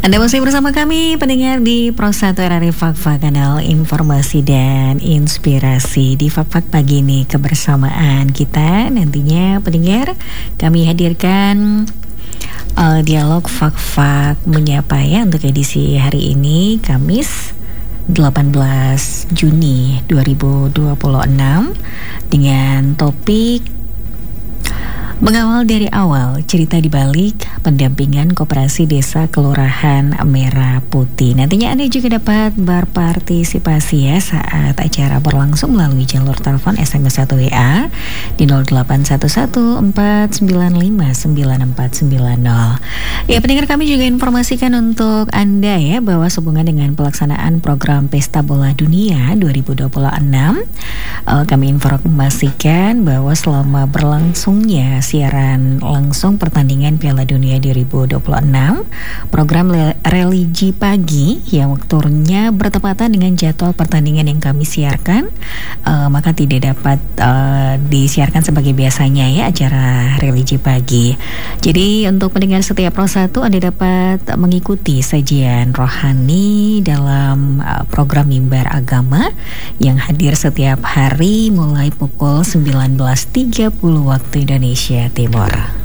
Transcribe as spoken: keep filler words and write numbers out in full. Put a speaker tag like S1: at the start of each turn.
S1: Anda masih bersama kami pendengar di Pro satu R R I Fak-Fak, kanal informasi dan inspirasi. Di Fak-Fak pagi ini kebersamaan kita nantinya pendengar kami hadirkan uh, dialog Fak-Fak menyapa ya untuk edisi hari ini Kamis delapan belas Juni dua ribu dua puluh enam dengan topik mengawal dari awal, cerita di balik pendampingan Koperasi Desa Kelurahan Merah Putih. Nantinya Anda juga dapat berpartisipasi ya saat acara berlangsung melalui jalur telepon, S M S atau W A di nol delapan satu satu empat sembilan lima sembilan empat sembilan nol. Ya, pendengar, kami juga informasikan untuk Anda ya bahwa sehubungan dengan pelaksanaan program Pesta Bola Dunia dua ribu dua puluh enam, uh, kami informasikan bahwa selama berlangsungnya siaran langsung pertandingan Piala Dunia dua ribu dua puluh enam, program religi pagi yang waktunya bertepatan dengan jadwal pertandingan yang kami siarkan, uh, maka tidak dapat uh, disiarkan sebagai biasanya ya acara religi pagi. Jadi untuk pendengar setiap Pro satu, Anda dapat mengikuti sajian rohani dalam uh, program Mimbar Agama yang hadir setiap hari mulai pukul sembilan belas tiga puluh waktu Indonesia Timur.